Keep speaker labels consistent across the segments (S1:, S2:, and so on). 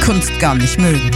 S1: Kunst gar nicht mögen.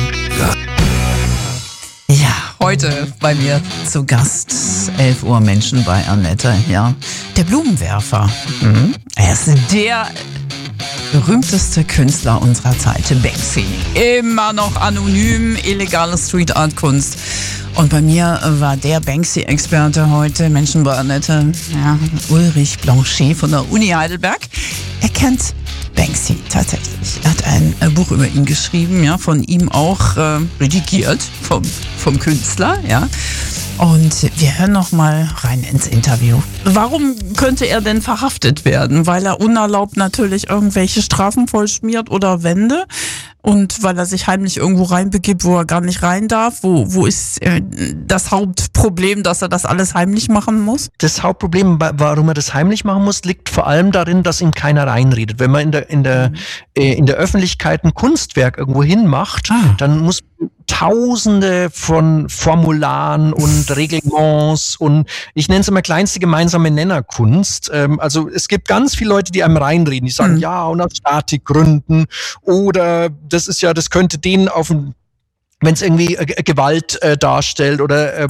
S1: Ja, heute bei mir zu Gast, 11 Uhr Menschen bei Annette, ja, der Blumenwerfer. Er ist der berühmteste Künstler unserer Zeit, Banksy. Immer noch anonym, illegale Street-Art-Kunst. Und bei mir war der Banksy-Experte heute, Menschen bei Annette, ja, Ulrich Blanchet von der Uni Heidelberg. Er kennt Banksy tatsächlich. Er hat ein Buch über ihn geschrieben, ja, von ihm auch redigiert, vom Künstler, ja. Und wir hören noch mal rein ins Interview. Warum könnte er denn verhaftet werden? Weil er unerlaubt natürlich irgendwelche Strafen vollschmiert oder Wände? Und weil er sich heimlich irgendwo reinbegibt, wo er gar nicht rein darf? Wo ist das Hauptproblem, dass er das alles heimlich machen muss?
S2: Das Hauptproblem, warum er das heimlich machen muss, liegt vor allem darin, dass ihm keiner reinredet. Wenn man in der Öffentlichkeit ein Kunstwerk irgendwo hinmacht, dann muss Tausende von Formularen und Reglements und ich nenne es immer kleinste gemeinsame Nennerkunst. Also es gibt ganz viele Leute, die einem reinreden, die sagen, ja, und aus Statikgründen oder das könnte denen wenn es irgendwie Gewalt darstellt oder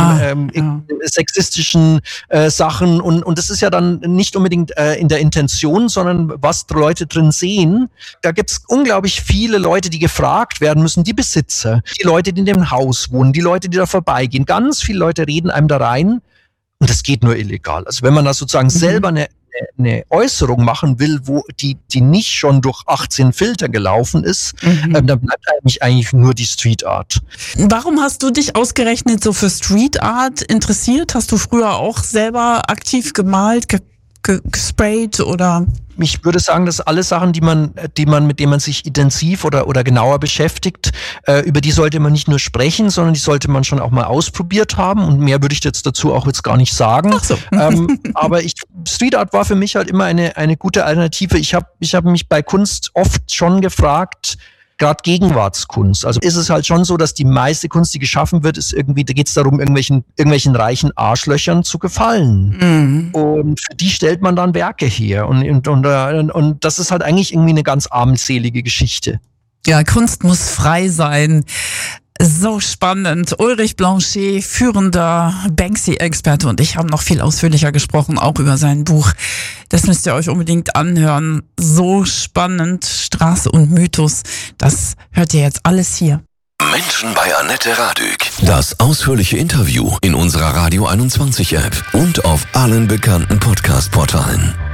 S2: sexistischen Sachen und das ist ja dann nicht unbedingt in der Intention, sondern was Leute drin sehen. Da gibt's unglaublich viele Leute, die gefragt werden müssen, die Besitzer, die Leute, die in dem Haus wohnen, die Leute, die da vorbeigehen. Ganz viele Leute reden einem da rein und das geht nur illegal. Also wenn man da sozusagen selber eine Äußerung machen will, wo die nicht schon durch 18 Filter gelaufen ist, dann bleibt eigentlich nur die Street Art.
S1: Warum hast du dich ausgerechnet so für Street Art interessiert? Hast du früher auch selber aktiv gemalt, gesprayt oder?
S2: Ich würde sagen, dass alle Sachen, mit denen man sich intensiv oder genauer beschäftigt, über die sollte man nicht nur sprechen, sondern die sollte man schon auch mal ausprobiert haben. Und mehr würde ich jetzt dazu auch jetzt gar nicht sagen.
S1: Ach so.
S2: Aber Street Art war für mich halt immer eine gute Alternative. Ich hab mich bei Kunst oft schon gefragt, gerade Gegenwartskunst. Also ist es halt schon so, dass die meiste Kunst, die geschaffen wird, ist irgendwie, da geht es darum, irgendwelchen reichen Arschlöchern zu gefallen. Und für die stellt man dann Werke her. Und das ist halt eigentlich irgendwie eine ganz armselige Geschichte.
S1: Ja, Kunst muss frei sein. So spannend. Ulrich Blanchet, führender Banksy-Experte, und ich haben noch viel ausführlicher gesprochen, auch über sein Buch. Das müsst ihr euch unbedingt anhören. So spannend. Straße und Mythos. Das hört ihr jetzt alles hier.
S3: Menschen bei Annette Radück. Das ausführliche Interview in unserer Radio 21 App und auf allen bekannten Podcast-Portalen.